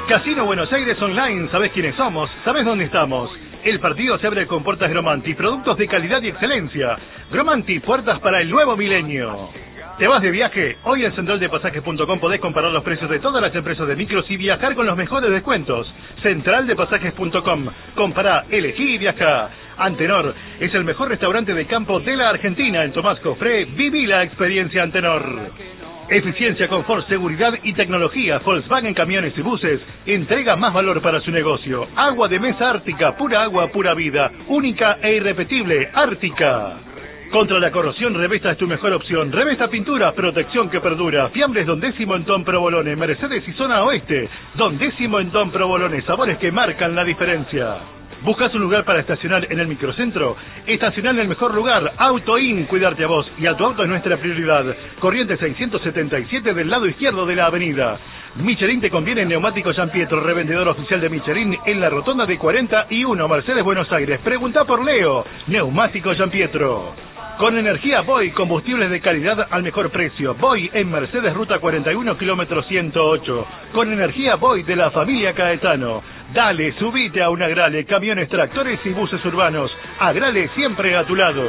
Casino Buenos Aires Online, ¿sabés quiénes somos? ¿Sabés dónde estamos? El partido se abre con puertas Gromanti, productos de calidad y excelencia. Gromanti, puertas para el nuevo milenio. ¿Te vas de viaje? Hoy en centraldepasajes.com podés comparar los precios de todas las empresas de micros y viajar con los mejores descuentos. Centraldepasajes.com. Compará, elegí y viajá. Antenor es el mejor restaurante de campo de la Argentina. En Tomás Cofré, viví la experiencia Antenor. Eficiencia, confort, seguridad y tecnología. Volkswagen Camiones y Buses entrega más valor para su negocio. Agua de mesa Ártica, pura agua, pura vida. Única e irrepetible, Ártica. Contra la corrosión, Revesta es tu mejor opción. Revesta Pintura, protección que perdura. Fiambres Don Décimo en Don Provolone. Mercedes y Zona Oeste. Don Décimo en Don Provolone. Sabores que marcan la diferencia. ¿Buscas un lugar para estacionar en el microcentro? Estacionar en el mejor lugar. AutoIn, cuidarte a vos y a tu auto es nuestra prioridad. Corriente 677 del lado izquierdo de la avenida. Michelin te conviene en Neumático San Pietro, revendedor oficial de Michelin en la rotonda de 41, Mercedes, Buenos Aires. Pregunta por Leo. Neumático San Pietro. Con energía Boy, combustibles de calidad al mejor precio. Boy en Mercedes, ruta 41, kilómetro 108. Con energía Boy de la familia Caetano. Dale, subite a un Agrale, camiones, tractores y buses urbanos. Agrale siempre a tu lado.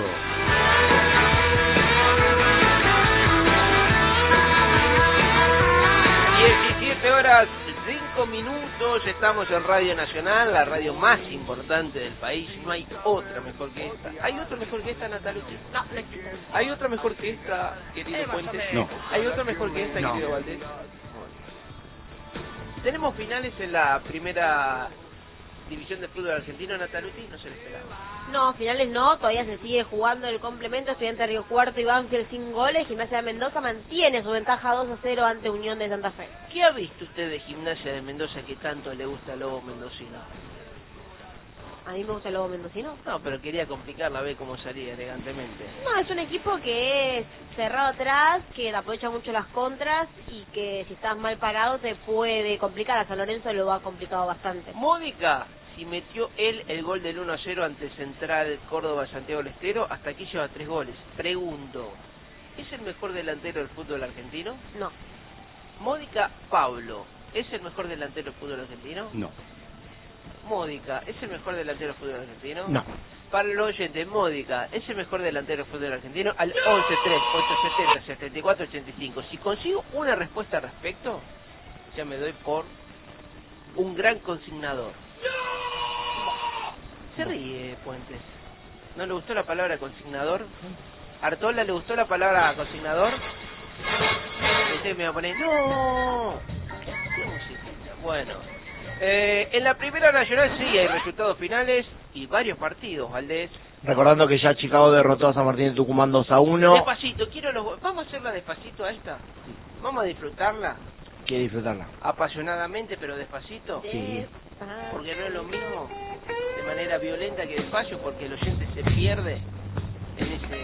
17:05, estamos en Radio Nacional, la radio más importante del país. No hay otra mejor que esta. ¿Hay otra mejor que esta, Natalia? No, no existe. ¿Hay otra mejor que esta, querido Puentes? No. ¿Hay otra mejor que esta, No. querido Valdés? Tenemos finales en la primera división de fútbol argentino, Nataluti, no se le esperaba. No, finales no, todavía se sigue jugando el complemento. Estudiante Río Cuarto y Banfield sin goles. Gimnasia de Mendoza mantiene su ventaja 2-0 ante Unión de Santa Fe. ¿Qué ha visto usted de Gimnasia de Mendoza que tanto le gusta al Lobo mendocino? A mí me gusta el Lobo mendocino. No, pero quería complicarla, a ver cómo salía elegantemente. No, es un equipo que es cerrado atrás, que aprovecha mucho las contras y que si estás mal parado te puede complicar. A San Lorenzo lo ha complicado bastante. Módica, si metió él el gol del 1-0 ante Central Córdoba Santiago del Estero, hasta aquí lleva 3 goles. Pregunto, ¿es el mejor delantero del fútbol argentino? No. Módica Pablo, ¿es el mejor delantero del fútbol argentino? No. Módica, ¿es el mejor delantero del fútbol argentino? No. Para los oyentes, Módica, ¿es el mejor delantero del fútbol argentino? Al 11-3-870-74-85. Si consigo una respuesta al respecto, ya me doy por un gran consignador. Se ríe, Puentes. ¿No le gustó la palabra consignador? ¿Artola le gustó la palabra consignador? Usted me va a poner, ¡no! ¿Qué musiquita? Bueno. En la primera nacional sí hay resultados finales y varios partidos, Valdés. Recordando que ya Chicago derrotó a San Martín de Tucumán 2-1. Despacito, vamos a hacerla despacito a esta. Vamos a disfrutarla. Quiere disfrutarla. Apasionadamente, pero despacito. Sí. Porque no es lo mismo de manera violenta que despacio, porque el oyente se pierde en ese...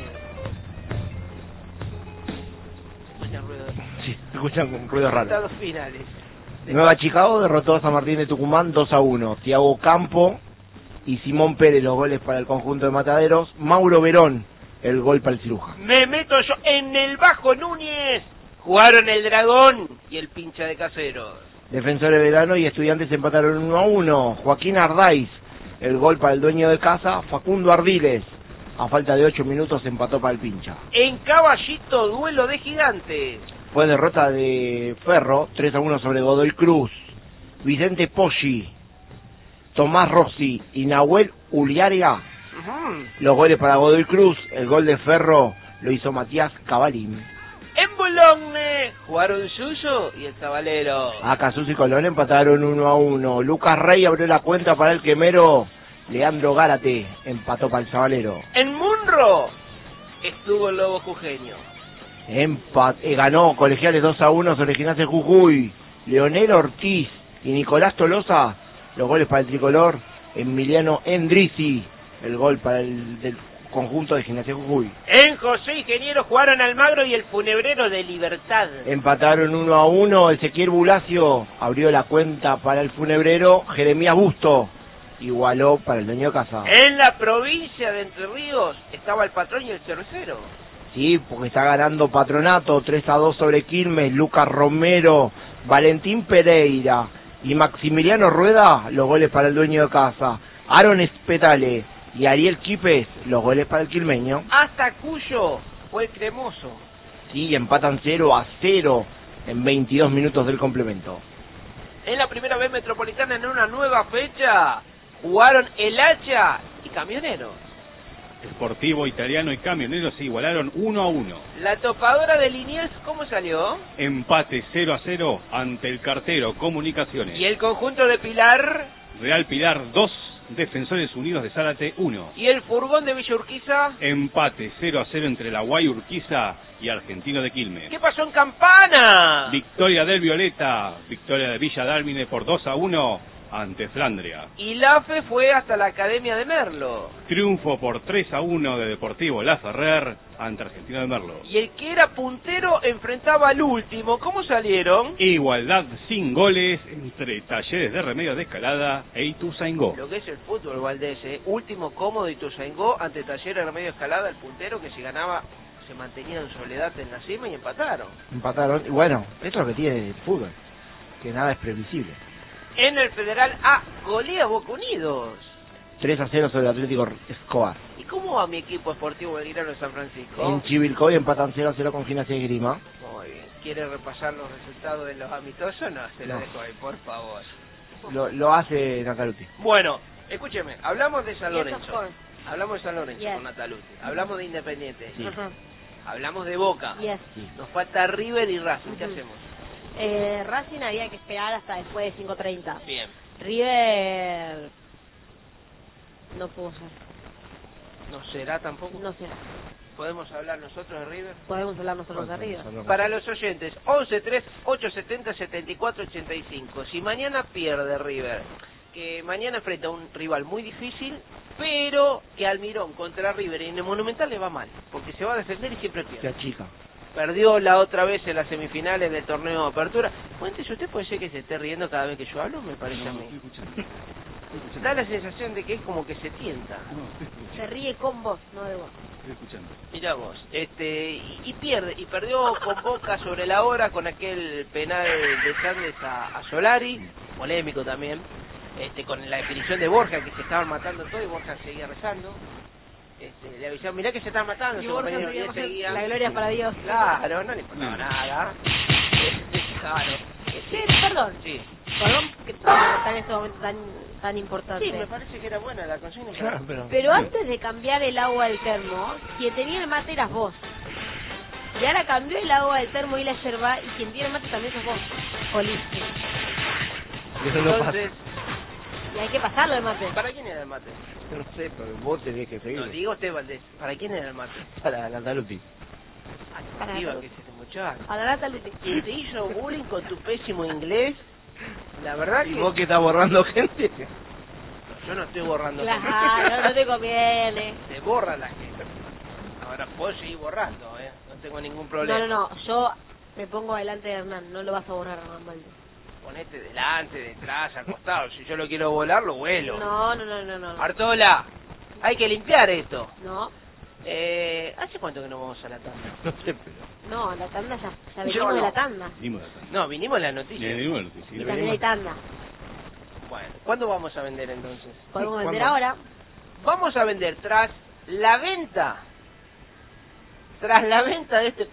Escuchan ruido de... Sí, escuchan ruidos raros. Resultados finales. Nueva Chicago derrotó a San Martín de Tucumán 2-1. Thiago Campo y Simón Pérez los goles para el conjunto de Mataderos. Mauro Verón el gol para el Ciruja. Me meto yo en el Bajo Núñez. Jugaron el Dragón y el Pincha de Caseros. Defensores Verano y Estudiantes empataron 1-1. Joaquín Ardáiz el gol para el dueño de casa. Facundo Ardiles a falta de 8 minutos empató para el Pincha. En Caballito, duelo de gigantes. Fue derrota de Ferro, 3-1 sobre Godoy Cruz. Vicente Poggi, Tomás Rossi y Nahuel Uliaria. Los goles para Godoy Cruz. El gol de Ferro lo hizo Matías Cavalín. En Boulogne jugaron Suso y el Cabalero. Acasuso y Colón empataron 1-1. Lucas Rey abrió la cuenta para el Quemero. Leandro Gárate empató para el Sabalero. En Munro estuvo el Lobo Jujeño. Ganó Colegiales 2-1 sobre Gimnasia de Jujuy. Leonel Ortiz y Nicolás Tolosa, los goles para el tricolor. Emiliano Endrizzi, el gol para el del conjunto de Gimnasia de Jujuy. En José Ingeniero jugaron Almagro y el Funebrero de Libertad. Empataron 1-1. Ezequiel Bulacio abrió la cuenta para el Funebrero. Jeremías Busto igualó para el dueño de casa. En la provincia de Entre Ríos estaba el Patrón y el Cervecero. Sí, porque está ganando Patronato 3-2 sobre Quilmes. Lucas Romero, Valentín Pereira y Maximiliano Rueda, los goles para el dueño de casa. Aaron Espetale y Ariel Quipes, los goles para el quilmeño. Hasta Cuyo fue el cremoso. Sí, empatan 0-0 en 22 minutos del complemento. En la primera vez metropolitana, en una nueva fecha, jugaron el Hacha y Camioneros. Sportivo Italiano y Camioneros se igualaron 1-1. La topadora de Liniers, ¿cómo salió? Empate 0-0 ante el Cartero Comunicaciones. Y el conjunto de Pilar. Real Pilar 2, Defensores Unidos de Zárate 1. Y el furgón de Villa Urquiza. Empate 0-0 entre la Guay Urquiza y Argentino de Quilmes. ¿Qué pasó en Campana? Victoria del Violeta, victoria de Villa Dálmine por 2-1 ante Flandria. Y la FE fue hasta la Academia de Merlo. Triunfo por 3-1 de Deportivo La Ferrer ante Argentino de Merlo. Y el que era puntero enfrentaba al último. ¿Cómo salieron? Igualdad sin goles entre Talleres de Remedios de Escalada e Ituzaingó. Lo que es el fútbol, Valdés, último cómodo Ituzaingó ante Talleres de Remedios de Escalada, el puntero que si ganaba se mantenía en soledad en la cima y empataron. Empataron, y bueno, eso es lo que tiene el fútbol, que nada es previsible. En el Federal A, golea Boca Unidos. 3-0 sobre el Atlético Escobar. ¿Y cómo va mi equipo esportivo Belgrano de San Francisco? En Chivilcoy empatan 0-0 con Gimnasia y Grima. Muy bien. ¿Quiere repasar los resultados de los amistosos? No, se lo No. dejo ahí, por favor. Lo hace Nataluti. Bueno, escúcheme, hablamos de San Yes, Lorenzo. of course. Hablamos de San Lorenzo Yes. con Nataluti. Hablamos de Independiente. Sí. Ajá. Hablamos de Boca. Yes. Sí. Nos falta River y Racing. ¿Qué Ujú. hacemos? Racing había que esperar hasta después de 5:30. Bien. River no pudo ser. ¿No será tampoco? No sé. ¿Podemos hablar nosotros de River? Podemos hablar nosotros de arriba. Para los oyentes, 11-3-870-7485. Si mañana pierde River, que mañana enfrenta a un rival muy difícil, pero que Almirón contra River en el Monumental le va mal, porque se va a defender y siempre Se pierde. achica. Perdió la otra vez en las semifinales del torneo de apertura. Cuéntese, ¿usted puede ser que se esté riendo cada vez que yo hablo? Me parece a mí. Da la sensación de que es como que se tienta. Se ríe con vos, no de vos. Mirá vos, y pierde, y perdió con Boca sobre la hora con aquel penal de Sandes a Solari, polémico también, con la definición de Borja, que se estaban matando todo y Borja seguía rezando. Le avisaron, mirá que se están matando, Y su Borja compañero, y él seguía, seguía. la gloria para Dios. Claro, no le importaba nada. Claro. Sí, perdón. Sí. Perdón que está en este momento tan importante. Sí, me parece que era buena la consigna. Claro, Pero antes de cambiar el agua del termo, quien tenía el mate eras vos. Y ahora cambió el agua del termo y la yerba, y quien tiene el mate también sos vos. Oliste. Eso no pasa. Entonces, Y hay que pasarlo el mate. ¿para quién era el mate? No sé, pero vos tenés que No, seguir. digo usted, Valdés, ¿para quién era el mate? Para Nataluti. Para Iba, todos. que se te muchacho. A la lata le ¿Quién te hizo bullying con tu pésimo inglés? La verdad ¿Y que vos que estás borrando gente? yo no estoy borrando. Claro, no te conviene. Se borra la gente. Ahora puedo seguir borrando, no tengo ningún problema. No, yo me pongo delante de Hernán, no lo vas a borrar, Hernán Valdés. Ponete delante, detrás, al costado. Si yo lo quiero volar, lo vuelo. No. Artola, hay que limpiar esto. No, ¿Hace cuánto que no vamos a la tanda? No sé, pero... no, la tanda ya Yo venimos de no. la tanda. No, vinimos en la noticia. Y también hay tanda. Bueno, ¿cuándo vamos a vender entonces? Podemos vender ¿Cuándo? ahora. Vamos a vender tras la venta de este...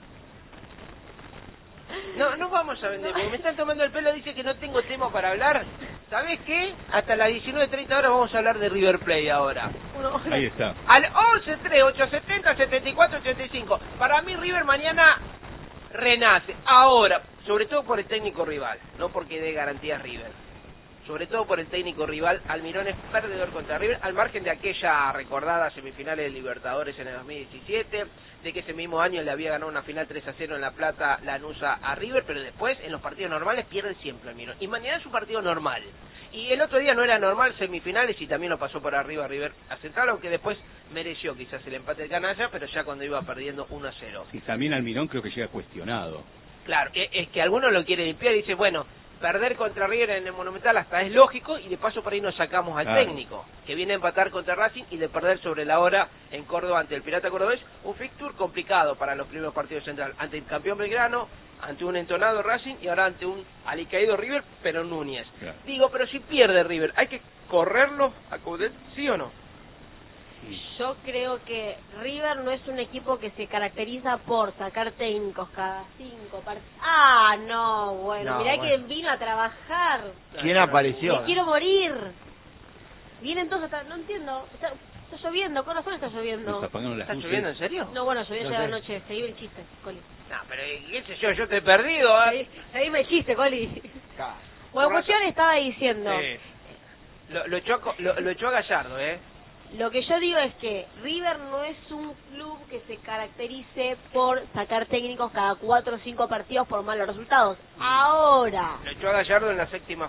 No vamos a vender, porque me están tomando el pelo, dice que no tengo tema para hablar. ¿Sabés qué? Hasta las 19:30 horas vamos a hablar de River Plate ahora. Ahí está. Al 11-3-870-7485. Para mí River mañana renace. Ahora, sobre todo por el técnico rival, no porque dé garantías River. Sobre todo por el técnico rival, Almirón es perdedor contra River, al margen de aquella recordada semifinales de Libertadores en el 2017, de que ese mismo año le había ganado una final 3-0 en La Plata Lanús a River, pero después en los partidos normales pierde siempre Almirón. Y mañana es un partido normal. Y el otro día no era normal, semifinales, y también lo pasó por arriba River a Central, aunque después mereció quizás el empate de Canalla, pero ya cuando iba perdiendo 1-0. Y también Almirón creo que llega cuestionado. Claro, es que algunos lo quieren limpiar y dicen, bueno, perder contra River en el Monumental hasta es lógico, y de paso por ahí nos sacamos al Claro. técnico, que viene a empatar contra Racing y de perder sobre la hora en Córdoba ante el Pirata Cordobés, un fixture complicado para los primeros partidos central, ante el campeón Belgrano, ante un entonado Racing y ahora ante un alicaído River, pero Núñez. Claro. Digo, pero si pierde River, ¿hay que correrlo a Coudet, sí o no? Yo creo que River no es un equipo que se caracteriza por sacar técnicos cada 5 partidos. Ah, no, bueno, No, mirá bueno. que vino a trabajar. ¿Quién apareció? Me quiero morir. Vienen todos hasta... No entiendo. Está lloviendo, con razón está lloviendo. Nos apagaron las ¿Está luces. lloviendo en serio? No, bueno, llovió No ayer sé. anoche. Seguí el chiste, Coli. No, pero qué sé yo te he perdido. Seguime el chiste, Coli. Ca- Bueno, Por cuestión razón. estaba diciendo... Sí. Lo echó a Gallardo, Lo que yo digo es que River no es un club que se caracterice por sacar técnicos cada 4 o 5 partidos por malos resultados. Ahora, Lo echó a Gallardo en la sexta.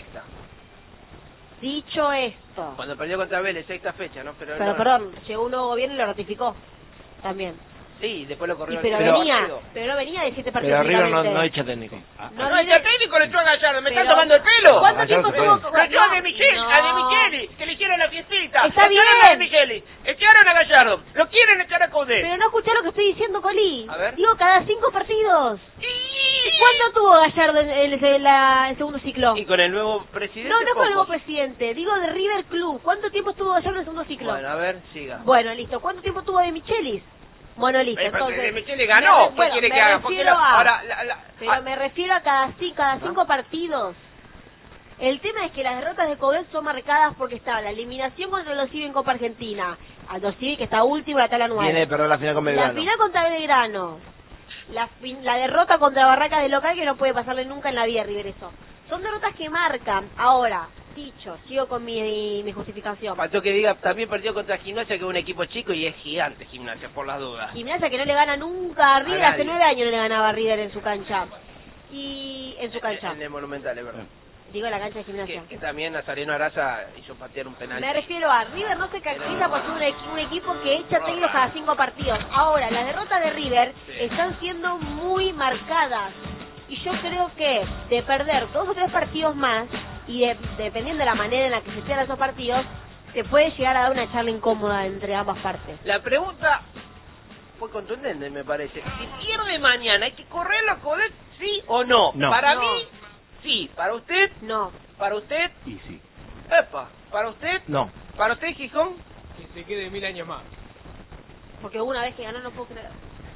dicho esto, Cuando perdió contra Vélez, sexta fecha, ¿no? Pero perdón, llegó un nuevo gobierno y lo ratificó también. Sí, después lo Y corrió. pero al venía, partido. pero no venía de 7 partidos. Pero River no, únicamente. no echa técnico. No, No, el técnico lo echó a Gallardo, me Pero- están tomando el pelo. ¿Cuánto Gallardo tiempo se tuvo? Lo echó a De Micheli, No. a De Micheli, que le hicieron la fiestita. Está Echaron bien. a De Micheli, echaron a Gallardo, lo quieren echar a Coudet. Pero no escuché lo que estoy diciendo, Coli. A ver. Digo, cada 5 partidos. ¿Y cuándo tuvo Gallardo el segundo ciclo? Y con el nuevo presidente. No, no con el nuevo pocos. presidente, digo de River Club. ¿Cuánto tiempo tuvo Gallardo en el segundo ciclo? Bueno, a ver, siga. Bueno, listo. ¿Cuánto tiempo tuvo de Michelis? Bueno, listo. Pero Entonces, De Micheli ganó, ¿qué bueno, quiere me que haga? Porque refiero a- ahora Pero me refiero a cada 5 partidos. El tema es que las derrotas de Coudet son marcadas porque estaba la eliminación contra los Civi en Copa Argentina. Aldo Civi, que está último en la tabla anual. Viene de perder la final con La Belgrano. final contra Belgrano. La derrota contra Barracas de local, que no puede pasarle nunca en la vida, River, eso. Son derrotas que marcan. Ahora, dicho, sigo con mi justificación. Faltó que diga, también perdió contra Gimnasia, que es un equipo chico y es gigante Gimnasia, por las dudas. Gimnasia que no le gana nunca a River, A hace nadie. 9 años no le ganaba a River en su cancha. Y en su cancha, En el Monumental, es verdad. digo en la cancha de Gimnasia. Que también Nazareno Araza hizo patear un penal. Me refiero a River no se caracteriza por ser un equipo que echa técnicos cada 5 partidos. Ahora, las derrotas de River están siendo muy marcadas. Y yo creo que de perder 2 o 3 partidos más, y dependiendo de la manera en la que se pierdan esos partidos, se puede llegar a dar una charla incómoda entre ambas partes. La pregunta fue contundente, me parece. Si pierde mañana, ¿hay que correrlo a Coudet, sí o no? No. Para No. mí, sí. ¿Para usted? No. ¿Para usted? Y sí. Epa. ¿Para usted? No. ¿Para usted, Gijón? Que se quede 1000 años más. Porque una vez que ganó no puedo creer.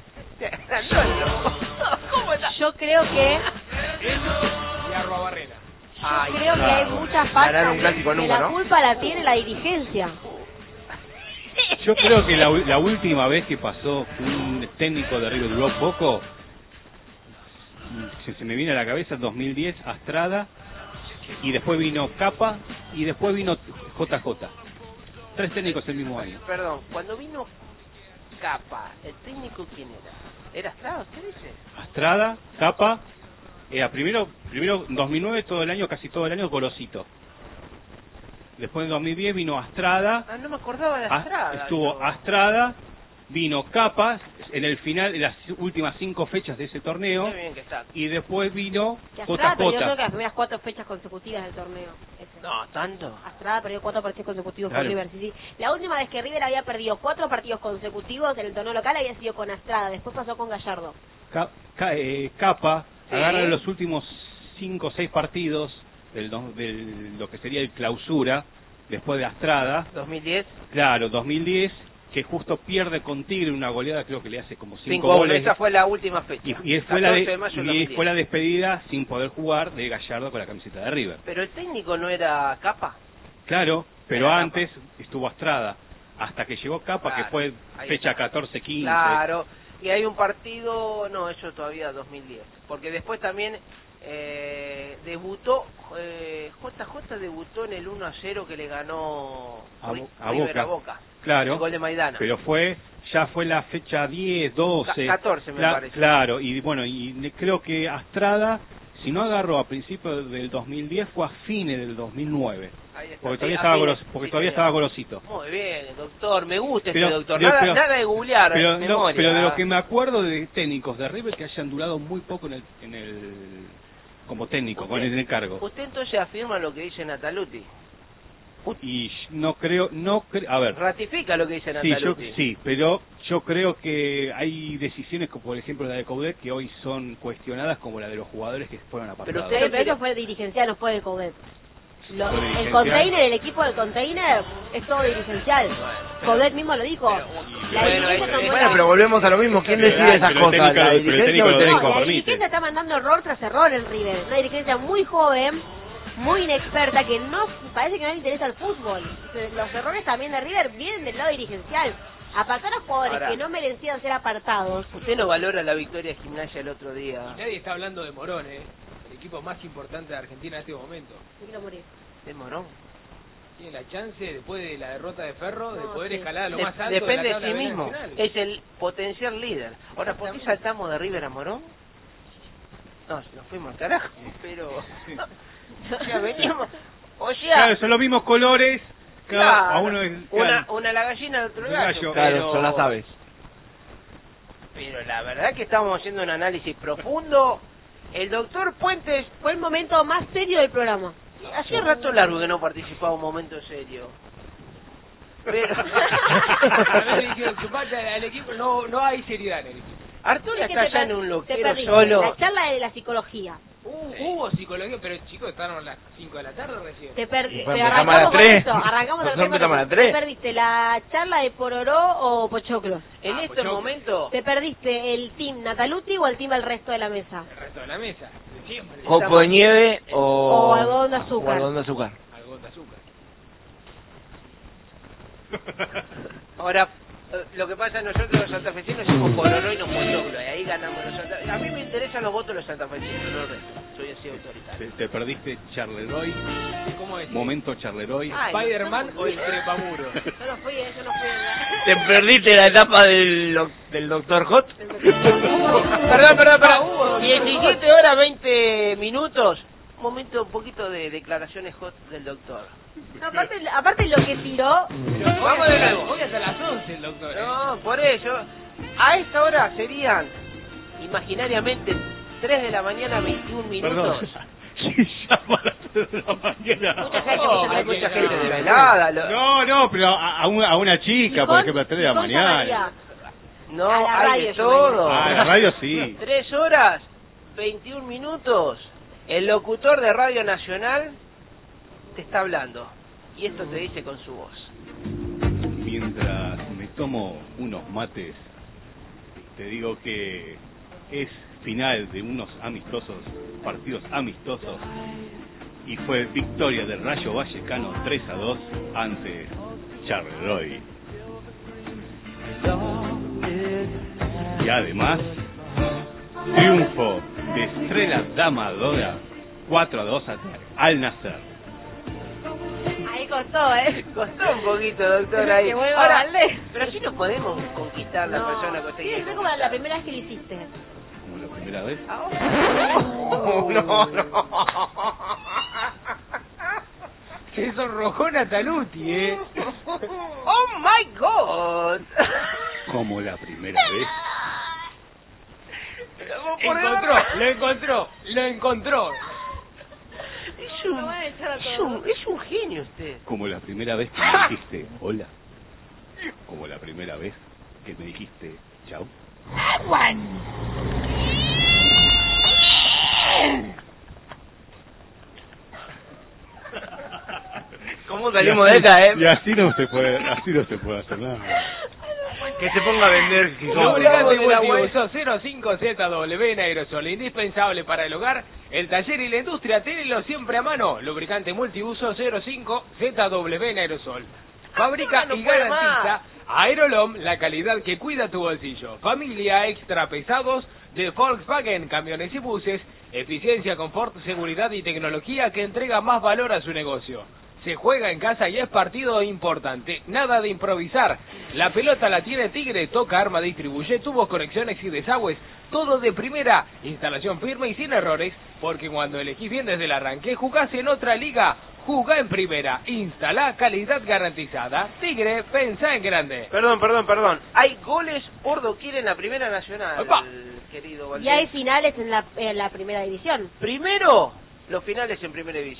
¿Cómo está? Yo creo que Y Arroa Barrera. Ay, creo que hay muchas faltas Ganar un clásico que nunca, la ¿no? culpa la tiene la dirigencia. Yo creo que la última vez que pasó un técnico de River duró poco, se me viene a la cabeza 2010, Astrada, y después vino Capa, y después vino JJ. 3 técnicos el mismo año. Perdón, cuando vino Capa, ¿el técnico quién era? ¿Era Estrada, usted dice? Astrada, Capa, primero 2009 todo el año, casi todo el año, Gorosito. Después en 2010 vino Astrada, Ah, no me acordaba de Estrada. estuvo yo. Astrada, vino Capa en el final, en las últimas 5 fechas de ese torneo, Qué bien que está. y después vino Que Astrada perdió creo que JJ. las primeras 4 fechas consecutivas del torneo. Ese. No, tanto. Astrada perdió 4 partidos consecutivos Claro. con River. Sí, sí. La última vez que River había perdido 4 partidos consecutivos en el torneo local había sido con Astrada. Después pasó con Gallardo. Capa Sí. agarra los últimos 5 o 6 partidos del lo que sería el clausura, después de Astrada, 2010. claro, 2010, que justo pierde con Tigre una goleada, creo que le hace como 5 5 goles. Esa fue la última fecha. Y fue la 14 de mayo del y 2010. fue la despedida sin poder jugar de Gallardo con la camiseta de River. Pero el técnico no era Capa. Claro, pero Era antes estuvo Astrada, hasta que llegó Capa, Claro, que fue ahí fecha está. 14-15. Claro. Y hay un partido, no, eso todavía 2010. Porque después también debutó, JJ debutó en el 1-0 que le ganó A River a Boca. Boca. Claro, El gol de Maidana. pero ya fue la fecha 10, 12. 14 me parece. Claro, y bueno, creo que Astrada, si no agarró a principios del 2010, fue a fines del 2009. Ahí está. Porque Sí, todavía a estaba, fines, porque sí, todavía señor. estaba Gorosito. Muy bien, doctor, me gusta Pero- este doctor. pero- Nada, nada de googlear, Pero, memoria. pero de lo que me acuerdo de técnicos de River que hayan durado muy poco en el como técnico, con el encargo. Usted entonces afirma lo que dice Nataluti. Y no creo, a ver. Ratifica lo que dice Sí, Nataluti. pero yo creo que hay decisiones, como por ejemplo la de Coudet, que hoy son cuestionadas, como la de los jugadores que fueron apartados. Pero eso fue dirigencial, no fue de Coudet. ¿Fue El dirigencial? container, el equipo del container es todo dirigencial. Coudet mismo lo dijo. La dirigencia tomó Bueno, pero volvemos a lo mismo. ¿Quién decide esas pero el cosas? técnico- ¿La pero el dirigencia técnico o el lo técnico? dijo. la permite. dirigencia está mandando error tras error en River. Una dirigencia muy joven, muy inexperta, que no parece que no le interesa el fútbol. Los errores también de River vienen del lado dirigencial. Apartar a jugadores Ahora, que no merecían ser apartados. Usted no valora la victoria de Gimnasia el otro día. Nadie está hablando de Morón, el equipo más importante de Argentina en este momento. Me quiero morir. ¿De Morón? Tiene la chance, después de la derrota de Ferro, de No, poder sí. escalar a lo más alto Depende de la de tabla sí B mismo. nacional. Es el potencial líder. Ahora, ¿por qué saltamos de River a Morón? No, nos fuimos al carajo, pero... ya veníamos... O sea... Claro, son los mismos colores, a uno es... una la gallina, el otro El gallo. gallo. Claro, pero- son las aves. Pero la verdad que estamos haciendo un análisis profundo. El doctor Puentes... Fue el momento más serio del programa. Hacía rato largo que no participaba en un momento serio. Pero... A ver, dijeron que falta al equipo, no hay seriedad en el equipo. Arturo Es que está te allá en un te loquero perdiste. solo. La charla de la psicología. Hubo psicología, pero chicos, estaron a las 5 de la tarde recién. Te perdiste. Y fue, Pero empezamos a arrancamos las con 3. esto. Arrancamos Nosotros con empezamos a las ¿Te 3. perdiste la charla de Pororó o Pochoclos? En Ah, este pues yo- momento... ¿Te perdiste el team Nataluti o el team del resto de la mesa? El resto de la mesa, de siempre. ¿Copo de nieve O algodón de azúcar. o algodón de azúcar? Algodón de azúcar. Ahora, lo que pasa es nosotros los santafesinos somos Pororó y no Pochoclo, y ahí ganamos los santafesinos. A mí me interesan los votos de los santafesinos, no el resto. Soy así autoritario. Te perdiste Charleroi, ¿Cómo es? momento Charleroi. Ay, ¿Spider-Man o el trepamuro? Yo no fui. ¿Te perdiste la etapa del Dr. Hot? Perdón. 17 horas 20 minutos. Un momento, un poquito de declaraciones hot del doctor. No, aparte lo que tiró, Vamos de nuevo. Hoy hasta las 11 el doctor. No, por eso. A esta hora serían, imaginariamente, 3 de la mañana, 21 minutos. Perdón. Sí, llama a las 3 de la mañana. Hay mucha gente desvelada. No, pero a una chica, por ejemplo, a las 3 de la mañana. No, A la hay radio de yo todo. Ah, en la radio sí. 3 horas, 21 minutos. El locutor de Radio Nacional te está hablando. Y esto te dice con su voz. Mientras me tomo unos mates, te digo que es final de unos partidos amistosos, y fue victoria del Rayo Vallecano 3-2 ante Charleroi. Y además, triunfo de Estrella Damadora 4-2 ante Al Nassr. ahí costó, Costó un poquito, doctor, ahí. Que vuelva Ahora, Valdés. pero así no podemos conquistar la persona que Sí, fue como la primera vez que lo hiciste. Como la primera vez. No. Se sonrojó Nataluti, ¡Oh, my God! Como la primera vez. Lo encontró. Es un genio usted. Como la primera vez que me dijiste hola. Como la primera vez que me dijiste chao. ¿Cómo salimos de esta, Y así no se puede hacer nada. Que se ponga a vender Lubricante de la multiuso 05ZW en aerosol, indispensable para el hogar, el taller y la industria, tenelo siempre a mano. Lubricante multiuso 05ZW en aerosol. Fabrica No y puede garantiza Aerolom, la calidad que cuida tu bolsillo. Familia extra pesados de Volkswagen, camiones y buses, eficiencia, confort, seguridad y tecnología que entrega más valor a su negocio. Se juega en casa y es partido importante. Nada de improvisar. La pelota la tiene Tigre, toca, arma, distribuye, tubos, conexiones y desagües. Todo de primera. Instalación firme y sin errores. Porque cuando elegís bien desde el arranque, jugás en otra liga. Jugá en primera. Instalá calidad garantizada. Tigre, pensá en grande. Perdón. Hay goles por doquier en la Primera Nacional, Opa. querido Y hay Valdés. finales en la primera división. Primero, los finales en Primera División.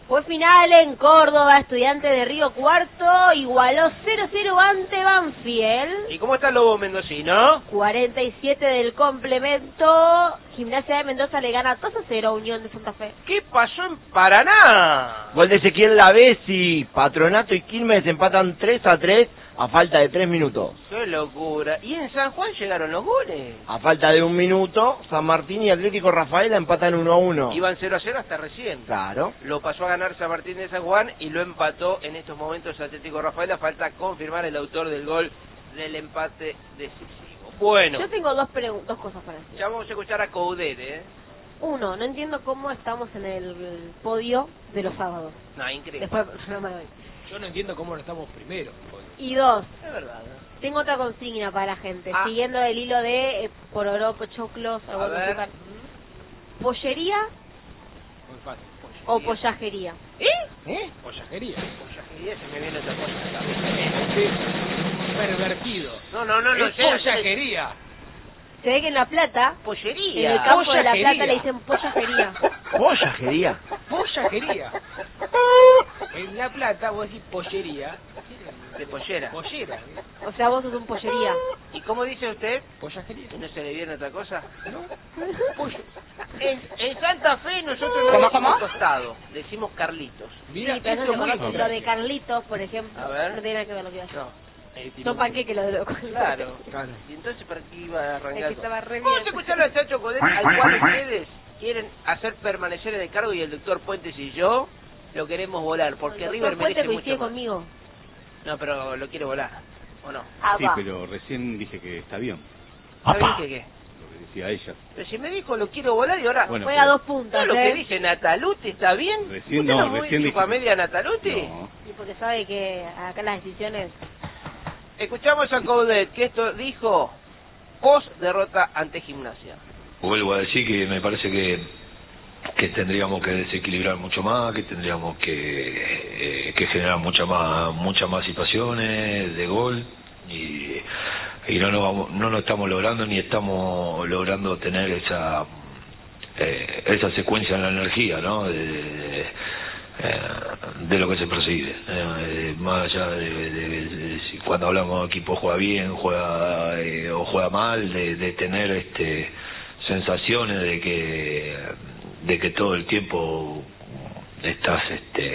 Fue final en Córdoba, Estudiante de Río Cuarto igualó 0-0 ante Banfield. ¿Y cómo está el Lobo Mendocino? 47 del complemento, Gimnasia de Mendoza le gana 2-0 a Unión de Santa Fe. ¿Qué pasó en Paraná? Gol de Ezequiel Lavesi. Patronato y Quilmes empatan 3-3 a falta de 3 minutos. ¡Qué locura! ¿Y en San Juan llegaron los goles? A falta de 1 minuto, San Martín y Atlético Rafaela empatan 1-1. Iban 0-0 hasta recién. Claro. Lo pasó a ganar San Martín de San Juan y lo empató en estos momentos Atlético Rafaela. Falta confirmar el autor del gol del empate decisivo. Bueno, Yo tengo dos cosas para decir. ya vamos a escuchar a Coudet, ¿eh? Uno, no entiendo cómo estamos en el podio de los sábados. No, increíble. Después del programa de hoy. Yo no entiendo cómo no estamos primero. Y dos, Es verdad, ¿no? tengo otra consigna para la gente, Ah. siguiendo el hilo de pororó, pochoclos, A algo de ver. azúcar. ¿Pollería Muy fácil. o pollajería? Pollajería. Pollajería, se me viene otra cosa a la cabeza. Sí. Pervertido. No, Es pollajería. Se ve que en La Plata, en Pollería. el campo de La Pollajería. Plata le dicen pollajería. Pollajería. Pollajería. En La Plata vos decís pollería. De pollera. Pollera. O sea, vos sos un pollería. ¿Y cómo dice usted? Pollajería. ¿Que no se le viene otra cosa? Pollo. En Santa Fe nosotros no decimos tostado, decimos Carlitos. Mira, Sí, pero esto no muy se conoce. Lo de importante. Carlitos, por ejemplo, A ver. no tiene nada que ver lo que hace. No. Son panqueques los de los Claro. Claro. ¿Y entonces para qué iba Es arrancando? que estaba re Vamos a bien. escucharlo al Chacho Codet, al cual ustedes quieren hacer permanecer en el cargo y el doctor Puentes y yo lo queremos volar, porque El River doctor Puente merece coincide mucho más. conmigo. No, pero lo quiere volar, ¿o no? Ah, Sí, va. pero recién dije que está bien, ¿Está bien que qué? lo que decía ella. Pero si me dijo lo quiero volar y ahora... Bueno, Juega pero- 2 puntos, ¿No lo que dice Nataluti está bien? Recién ¿Usted no, muy recién dije- chupamedia Nataluti? No. Y porque sabe que acá las decisiones... Escuchamos a Coudet, que esto dijo post derrota ante Gimnasia. Vuelvo a decir que me parece que tendríamos que desequilibrar mucho más, que tendríamos que generar muchas más situaciones de gol y no lo estamos logrando ni estamos logrando tener esa secuencia en la energía, ¿no? De lo que se percibe, más allá de si cuando hablamos de equipo juega bien, o juega mal, de tener sensaciones de que todo el tiempo estás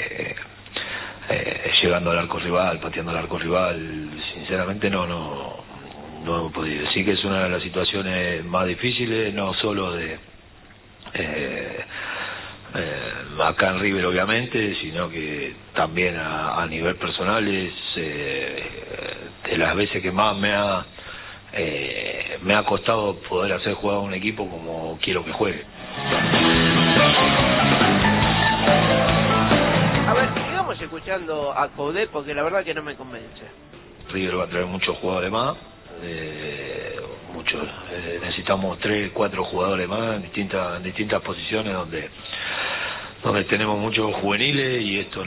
llegando al arco rival, pateando al arco rival. Sinceramente no hemos podido. Sí que es una de las situaciones más difíciles, no solo acá en River obviamente, sino que también a nivel personal es de las veces que más me ha costado poder hacer jugar a un equipo como quiero que juegue. A ver, sigamos escuchando a Coudet porque la verdad que no me convence. River va a traer muchos jugadores más, muchos, necesitamos 3, 4 jugadores más en distintas posiciones donde tenemos muchos juveniles y esto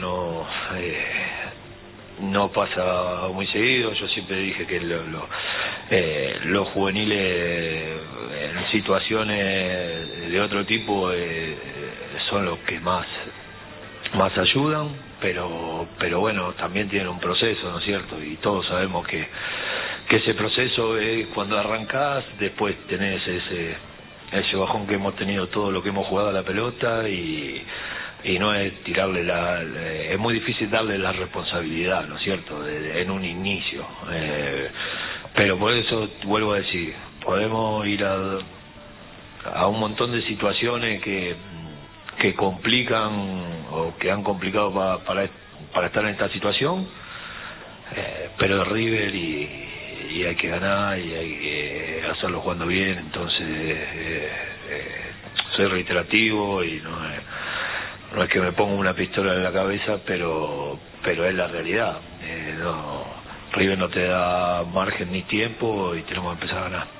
no pasa muy seguido. Yo siempre dije que los juveniles en situaciones de otro tipo son los que más ayudan, pero bueno, también tienen un proceso, ¿no es cierto? Y todos sabemos que ese proceso es cuando arrancás, después tenés ese bajón que hemos tenido todo lo que hemos jugado a la pelota y no es tirarle es muy difícil darle la responsabilidad, ¿no es cierto?, en un inicio, pero por eso vuelvo a decir, podemos ir a un montón de situaciones que complican o que han complicado para estar en esta situación, pero es River y hay que ganar y hay que hacerlo jugando bien. Entonces soy reiterativo y no es que me ponga una pistola en la cabeza, pero es la realidad. River no te da margen ni tiempo y tenemos que empezar a ganar.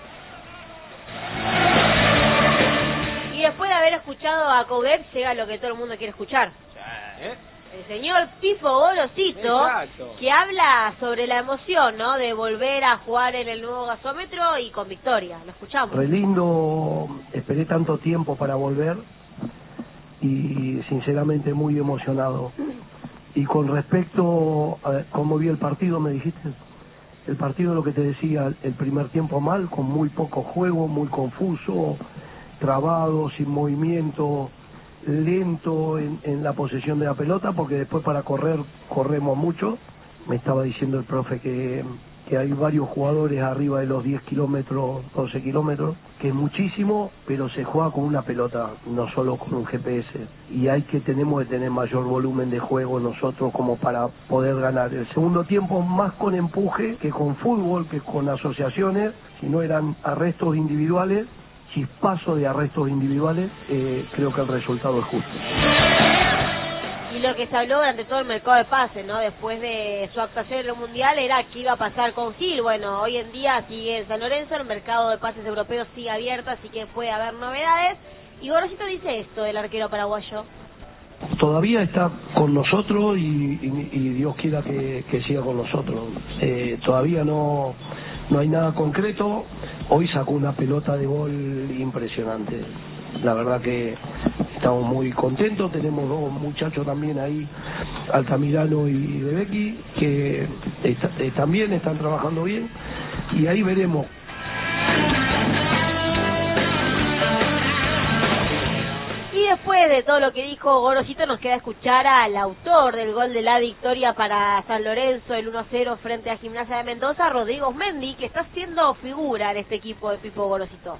Y después de haber escuchado a Coudet, llega lo que todo el mundo quiere escuchar. El señor Pifo Golosito, Exacto. que habla sobre la emoción, ¿no?, de volver a jugar en el nuevo gasómetro y con victoria. Lo escuchamos. Re lindo, esperé tanto tiempo para volver y sinceramente muy emocionado. Y con respecto a cómo vi el partido, me dijiste, el partido, lo que te decía, el primer tiempo mal, con muy poco juego, muy confuso, trabado, sin movimiento, lento en la posesión de la pelota, porque después para correr, corremos mucho. Me estaba diciendo el profe que hay varios jugadores arriba de los 10 kilómetros, 12 kilómetros, que es muchísimo, pero se juega con una pelota, no solo con un GPS. Y tenemos que tener mayor volumen de juego nosotros como para poder ganar. El segundo tiempo más con empuje que con fútbol, que con asociaciones, si no eran arrestos individuales, chispazo de arrestos individuales, creo que el resultado es justo. Y lo que se habló durante todo el mercado de pases, ¿no? Después de su actuación en el Mundial, era qué iba a pasar con Gil. Bueno, hoy en día sigue en San Lorenzo, el mercado de pases europeos sigue abierto, así que puede haber novedades. Y Gorosito dice esto del arquero paraguayo. Todavía está con nosotros y Dios quiera que siga con nosotros. Todavía no hay nada concreto. Hoy sacó una pelota de gol impresionante. La verdad que estamos muy contentos. Tenemos dos muchachos también ahí, Altamirano y Bebecky, que también están trabajando bien. Y ahí veremos. Y después de todo lo que dijo Gorosito, nos queda escuchar al autor del gol de la victoria para San Lorenzo, el 1-0 frente a Gimnasia de Mendoza, Rodrigo Osmendi, que está siendo figura en este equipo de Pipo Gorosito.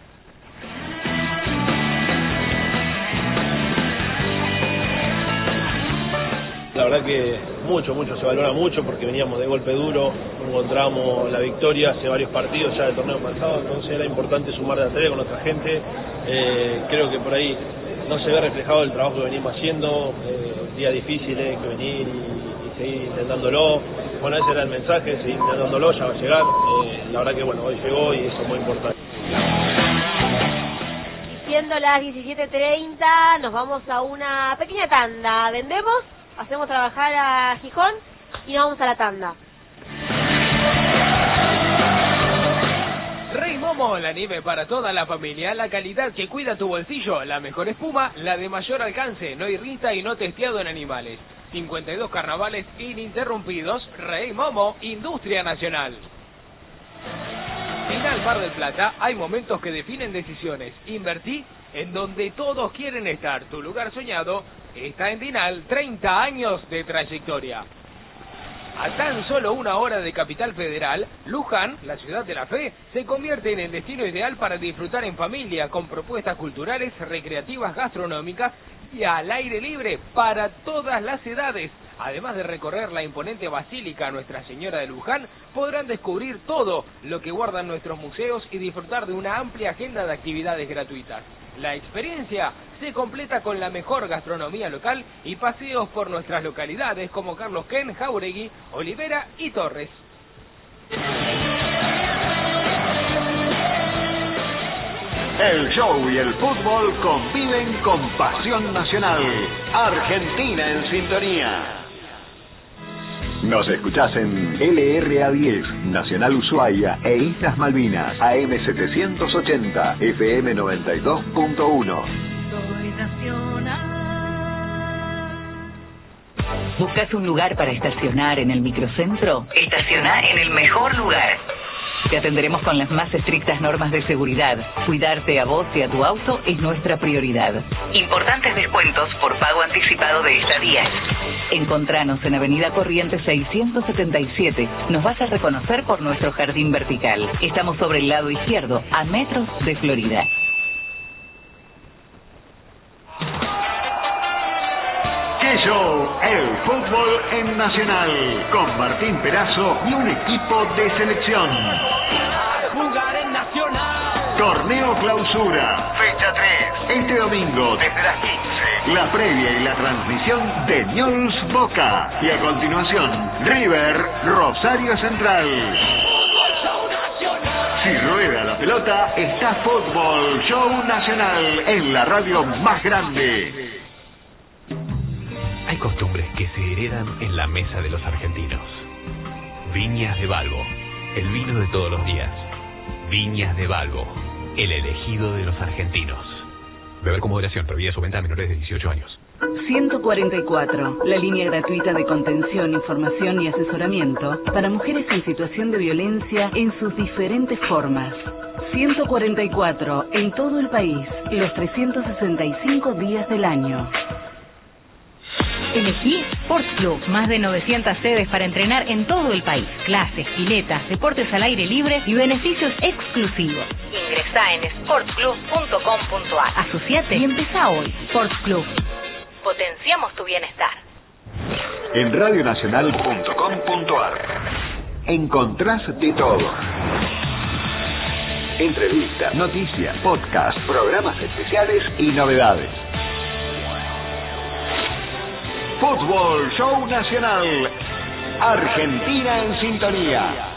La verdad que mucho, se valora mucho porque veníamos de golpe duro, encontramos la victoria hace varios partidos ya del torneo pasado, entonces era importante sumar de a tres con nuestra gente. Creo que por ahí no se ve reflejado el trabajo que venimos haciendo, días difíciles que venir y seguir intentándolo. Bueno, ese era el mensaje, seguir intentándolo, ya va a llegar. La verdad que bueno, hoy llegó y eso es muy importante. Siendo las 17:30, nos vamos a una pequeña tanda. ¿Vendemos? Hacemos trabajar a Gijón y nos vamos a la tanda. Rey Momo, la nieve para toda la familia, la calidad que cuida tu bolsillo, la mejor espuma, la de mayor alcance, no irrita y no testeado en animales. 52 carnavales ininterrumpidos, Rey Momo, Industria Nacional. En Al Mar del Plata hay momentos que definen decisiones. Invertí en donde todos quieren estar. Tu lugar soñado está en Dinal, 30 años de trayectoria. A tan solo 1 hora de Capital Federal, Luján, la ciudad de la fe, se convierte en el destino ideal para disfrutar en familia, con propuestas culturales, recreativas, gastronómicas y al aire libre para todas las edades. Además de recorrer la imponente Basílica Nuestra Señora de Luján, podrán descubrir todo lo que guardan nuestros museos y disfrutar de una amplia agenda de actividades gratuitas. La experiencia se completa con la mejor gastronomía local y paseos por nuestras localidades como Carlos Ken, Jauregui, Olivera y Torres. El show y el fútbol conviven con pasión nacional. Argentina en sintonía. Nos escuchás en LRA10, Nacional Ushuaia e Islas Malvinas, AM 780, FM 92.1. ¿Buscas un lugar para estacionar en el microcentro? Estaciona en el mejor lugar. Te atenderemos con las más estrictas normas de seguridad. Cuidarte a vos y a tu auto es nuestra prioridad. Importantes descuentos por pago anticipado de estadías. Encontranos en Avenida Corrientes 677. Nos vas a reconocer por nuestro jardín vertical. Estamos sobre el lado izquierdo, a metros de Florida. ¡Qué show! El fútbol en Nacional, con Martín Perazo y un equipo de selección. Jugar en Nacional. Torneo Clausura, fecha 3, este domingo desde las 15. La previa y la transmisión de Newell's Boca. Y a continuación, River Rosario Central. Si rueda la pelota, está Fútbol Show Nacional en la radio más grande. Hay costumbres que se heredan en la mesa de los argentinos. Viñas de Balbo, el vino de todos los días. Viñas de Balbo, el elegido de los argentinos. Beber con moderación. Prohibida su venta a menores de 18 años. 144, la línea gratuita de contención, información y asesoramiento para mujeres en situación de violencia en sus diferentes formas. 144, en todo el país, los 365 días del año. Elegí Sports Club, más de 900 sedes para entrenar en todo el país. Clases, piletas, deportes al aire libre y beneficios exclusivos. Ingresá en sportsclub.com.ar. Asociate y empezá hoy. Sports Club. Potenciamos tu bienestar. En radionacional.com.ar encontrás de todo. Entrevistas, noticias, podcast, programas especiales y novedades. Fútbol Show Nacional. Argentina en sintonía.